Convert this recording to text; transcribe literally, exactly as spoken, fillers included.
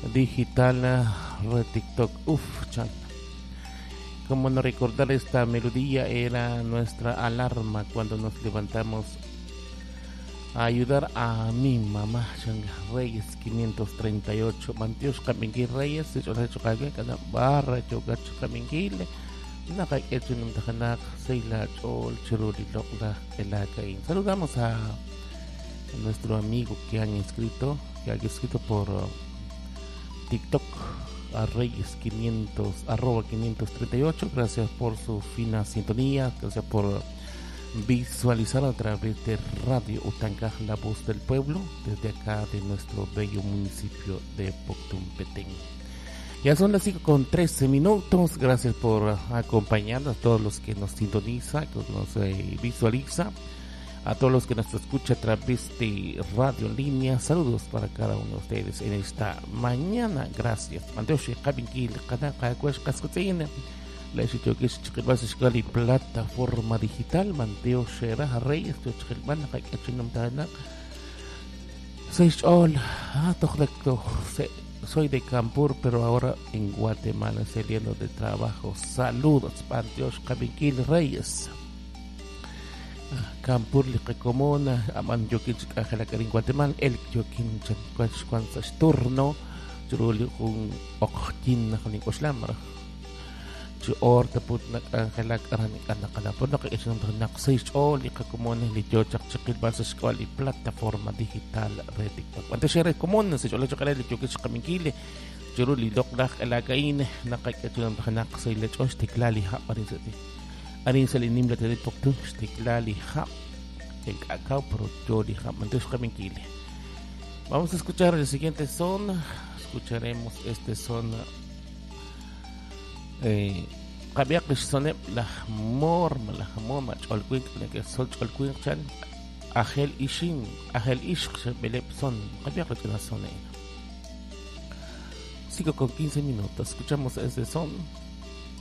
digital, red TikTok. Uf, chan. Como no recordar esta melodía era nuestra alarma cuando nos levantamos a ayudar a mi mamá, Changa Reyes quinientos treinta y ocho. Mantios Kamingui Reyes, yo le he hecho cague, cada barra, yo gacho Kamingui, Naka hecho en un tajanak, Seila, Chol, Chiruli, Lokla, Elakain. Saludamos a nuestro amigo que han escrito, que ha escrito por uh, TikTok, a Reyes quinientos, arroba quinientos treinta y ocho. Gracias por su fina sintonía, gracias por uh, visualizar a través de Radio Utancaj, la voz del pueblo, desde acá de nuestro bello municipio de Poctumpetén. Ya son las cinco con trece minutos. Gracias por uh, acompañarnos, a todos los que nos sintonizan, que nos eh, visualiza, a todos los que nos escuchan a través de radio en línea. Saludos para cada uno de ustedes en esta mañana. Gracias. La plataforma digital Manteo Shera Reyes soy de Campur, pero ahora en Guatemala saliendo de trabajo. Saludos, Panteos Cabinquil Reyes. Campur Liqicomona, Aman Jokin Ajalacar en Guatemala, el Jokin Chanquas turno, Juruli un Octin Nanicoslamra. Ju orta put nak Angelak Aranik Anakalapon, nakaisun nak seis o Liqicomona, Lijochak Chakil Basas Kali, plataforma digital Reddit. Antes era común, se yo le chocaré, Jokin Cabinquil, Juruli Dokrak Elagain, Nakaisun Hanak Sailech Ostiklali Haparizati. Arin sa linim la tele poktu stiklali ha el cacao pero yo dije mantes Cabinquil. Vamos a escuchar el siguiente son. Escucharemos este son eh Kabiak son la morma la morma cholquin que sol cholquin chan Agel Ishin Agel Ish belep son Kabiak la son. Sigo con quince minutos. Escuchamos este son.